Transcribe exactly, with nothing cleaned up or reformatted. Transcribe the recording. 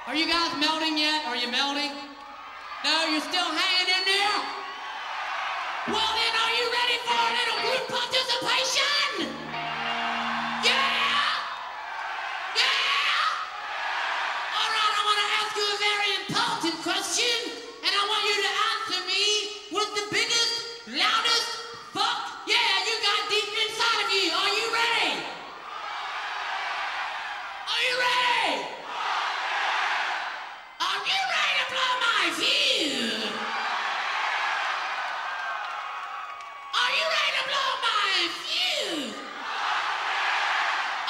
Are you guys melting yet? Are you melting? No, you're still hanging in there? Well then, are you ready for a little group participation?